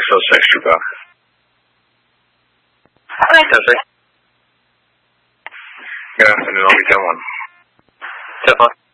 Southwest Extra Buck. Alright. Good afternoon, I'll be 10-1. 10-1.